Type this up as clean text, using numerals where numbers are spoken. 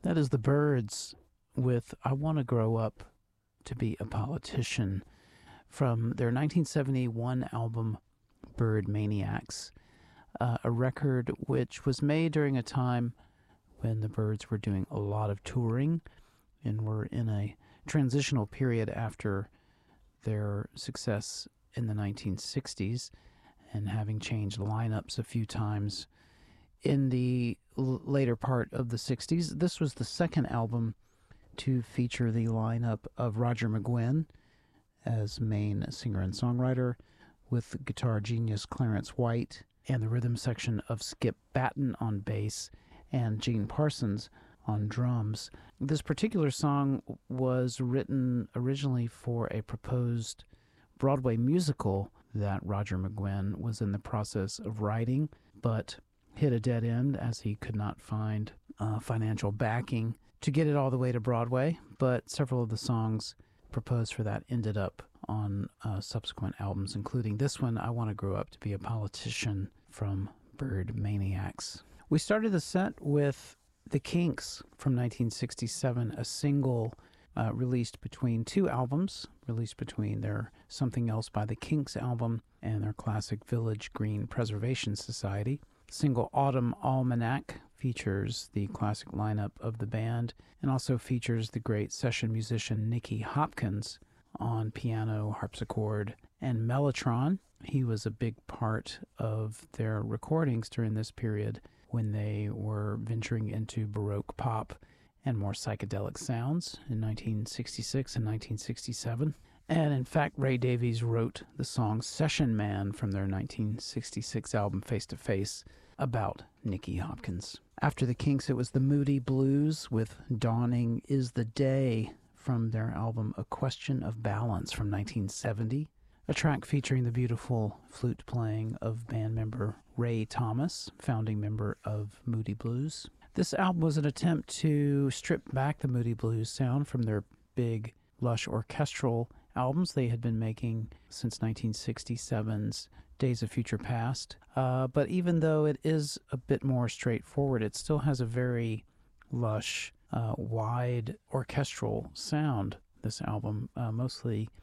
That is the Byrds with I Want to Grow Up to Be a Politician from their 1971 album Byrd Maniacs, a record which was made during a time when the Byrds were doing a lot of touring and were in a transitional period after their success in the 1960s and having changed lineups a few times in the later part of the 60s. This was the second album to feature the lineup of Roger McGuinn as main singer and songwriter, with guitar genius Clarence White and the rhythm section of Skip Batton on bass and Gene Parsons on drums. This particular song was written originally for a proposed Broadway musical that Roger McGuinn was in the process of writing, but hit a dead end as he could not find financial backing to get it all the way to Broadway. But several of the songs proposed for that ended up on subsequent albums, including this one, I Want to Grow Up to Be a Politician, from Byrd Maniacs. We started the set with The Kinks from 1967, a single released between two albums, released between their Something Else by the Kinks album and their classic Village Green Preservation Society. The single Autumn Almanac features the classic lineup of the band and also features the great session musician Nicky Hopkins on piano, harpsichord, and mellotron. He was a big part of their recordings during this period when they were venturing into Baroque pop and more psychedelic sounds in 1966 and 1967. And in fact, Ray Davies wrote the song Session Man from their 1966 album Face to Face about Nicky Hopkins. After the Kinks, it was the Moody Blues with Dawning Is the Day from their album A Question of Balance from 1970, a track featuring the beautiful flute playing of band member Ray Thomas, founding member of Moody Blues. This album was an attempt to strip back the Moody Blues sound from their big, lush orchestral albums they had been making since 1967's Days of Future Past. But even though it is a bit more straightforward, it still has a very lush, wide orchestral sound, this album, mostly